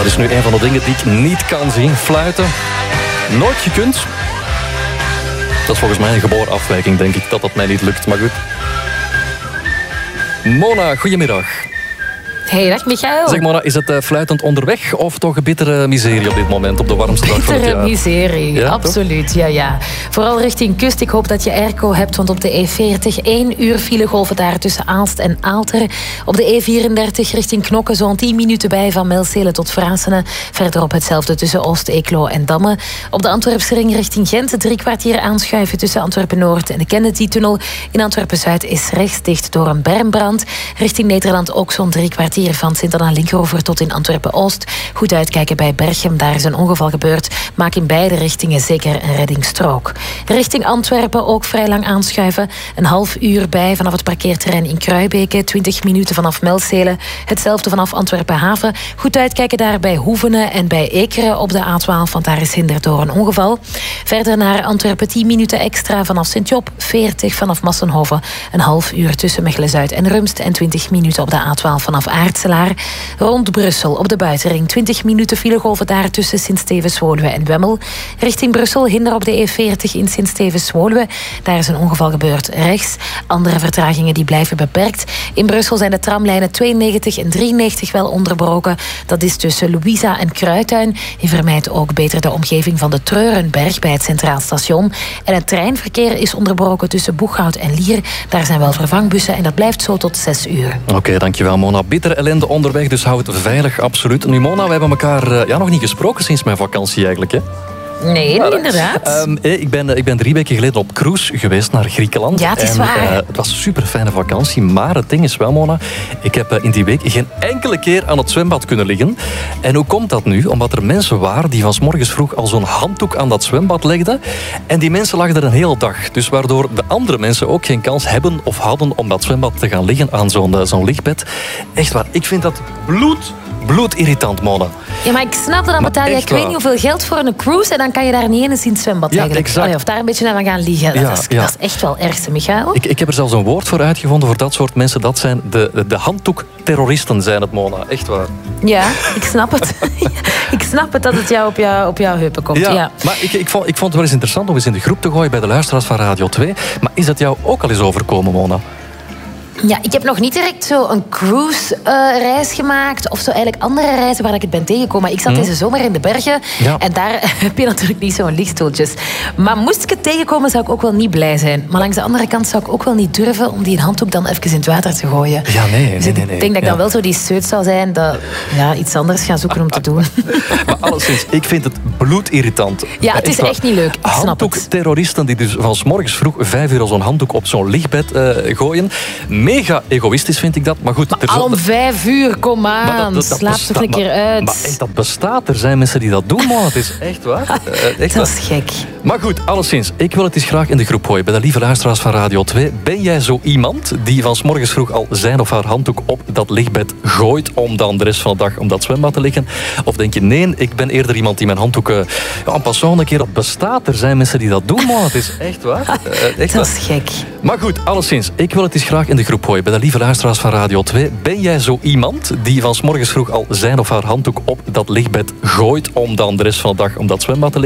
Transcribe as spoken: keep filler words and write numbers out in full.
Dat is nu een van de dingen die ik niet kan zien. Fluiten. Nooit gekund. Dat is volgens mij een geboren afwijking, denk ik, dat dat mij niet lukt. Maar goed. Mona, goedemiddag. Hey, dag Michael. Zeg Mona, is het uh, fluitend onderweg of toch een bittere miserie op dit moment, op de warmste dag van het jaar? Bittere miserie, ja, absoluut. Toch? Ja, ja. Vooral richting kust. Ik hoop dat je airco hebt, want op de E veertig één uur filegolven daar tussen Aalst en Aalter. Op de E vierendertig richting Knokke zo'n tien minuten bij van Melzele tot Vrasene. Verderop hetzelfde tussen Oost, Eeklo en Damme. Op de Antwerpse ring richting Gent drie kwartier aanschuiven tussen Antwerpen-Noord en de Kennedy-tunnel. In Antwerpen-Zuid is rechts dicht door een bermbrand. Richting Nederland ook zo'n drie kwartier van Sint-Anna-Linkeroever tot in Antwerpen-Oost. Goed uitkijken bij Berchem, daar is een ongeval gebeurd. Maak in beide richtingen zeker een reddingsstrook. Richting Antwerpen ook vrij lang aanschuiven. Een half uur bij vanaf het parkeerterrein in Kruibeke. twintig minuten vanaf Melzele. Hetzelfde vanaf Antwerpen-Haven. Goed uitkijken daar bij Hoevenen en bij Ekeren op de A twaalf, want daar is hinder door een ongeval. Verder naar Antwerpen tien minuten extra vanaf Sint-Job. veertig vanaf Massenhoven. Een half uur tussen Mechelen-Zuid en Rumst. En twintig minuten op de A twaalf vanaf Aartselaar. Rond Brussel op de buitenring. twintig minuten filegolven daar tussen Sint-Stevens-Woluwe en Wemmel. Richting Brussel hinder op de E veertig in Sint-Stevens-Woluwe. Daar is een ongeval gebeurd rechts. Andere vertragingen die blijven beperkt. In Brussel zijn de tramlijnen tweeënnegentig en drieënnegentig wel onderbroken. Dat is tussen Louisa en Kruituin. Je vermijdt ook beter de omgeving van de Treurenberg bij het Centraal Station. En het treinverkeer is onderbroken tussen Boeghout en Lier. Daar zijn wel vervangbussen en dat blijft zo tot zes uur. Oké, okay, dankjewel Mona. Bittere ellende onderweg, dus hou het veilig, absoluut. Nu Mona, we hebben elkaar uh, ja, nog niet gesproken sinds mijn vakantie eigenlijk, hè? Nee, maar, inderdaad. Um, ik, ben, ik ben drie weken geleden op cruise geweest naar Griekenland. Ja, het is en, waar. Uh, het was een super fijne vakantie, maar het ding is wel, Mona, ik heb uh, in die week geen enkele keer aan het zwembad kunnen liggen. En hoe komt dat nu? Omdat er mensen waren die van 's morgens vroeg al zo'n handdoek aan dat zwembad legden. En die mensen lagen er een hele dag. Dus waardoor de andere mensen ook geen kans hebben of hadden om dat zwembad te gaan liggen aan zo'n, uh, zo'n lichtbed. Echt waar, ik vind dat bloed... bloedirritant, Mona. Ja, maar ik snap dat dan betaal je, ik weet niet hoeveel geld voor een cruise en dan kan je daar niet eens in het zwembad ja, eigenlijk. Exact. Allee, of daar een beetje naar gaan liggen. Dat, ja, is, ja. dat is echt wel ergste, Michael. Ik, ik heb er zelfs een woord voor uitgevonden voor dat soort mensen. Dat zijn de, de, de handdoekterroristen zijn het, Mona. Echt waar. Ja, ik snap het. ik snap het dat het jou op, jou, op jouw heupen komt. Ja, ja. maar ik, ik, vond, ik vond het wel eens interessant om eens in de groep te gooien bij de luisteraars van Radio twee. Maar is dat jou ook al eens overkomen, Mona? Ja, ik heb nog niet direct zo een cruise-reis uh, gemaakt. Of zo eigenlijk andere reizen waar ik het ben tegengekomen. Ik zat hmm. deze zomer in de bergen. Ja. En daar heb je natuurlijk niet zo'n lichtstoeltjes. Maar moest ik het tegenkomen, zou ik ook wel niet blij zijn. Maar langs de andere kant zou ik ook wel niet durven om die handdoek dan even in het water te gooien. Ja, nee, nee, dus nee, ik nee, denk dat ik ja. dan wel zo die steut zou zijn. Dat ja, iets anders gaan zoeken om te doen. Maar alleszins, ik vind het bloedirritant. Ja, het is echt, echt niet leuk. Ik snap het. Handdoekterroristen die dus van 's morgens vroeg vijf uur al zo'n handdoek op zo'n lichtbed uh, gooien. Mega egoïstisch vind ik dat. Maar goed, maar er al om vijf uur, kom aan. Maar dat, dat, dat Slaap toch een keer uit. Maar echt, dat bestaat. Er zijn mensen die dat doen, man. Het is echt waar. Uh, echt dat is gek. Maar goed, alleszins. Ik wil het eens graag in de groep gooien. Bij de lieve luisteraars van Radio twee. Ben jij zo iemand die van 's morgens vroeg al zijn of haar handdoek op dat lichtbed gooit om dan de rest van de dag om dat zwembad te liggen? Of denk je, nee, ik ben eerder iemand die mijn handdoeken ja, een passant een keer dat bestaat. Er zijn mensen die dat doen, man. Het is echt waar. Uh, echt dat is gek. Maar goed, alleszins. Ik wil het eens graag in de groep gooien. Bij de lieve luisteraars van Radio twee. Ben jij zo iemand die van 's morgens vroeg al zijn of haar handdoek op dat lichtbed gooit om dan de rest van de dag om dat zwembad te liggen?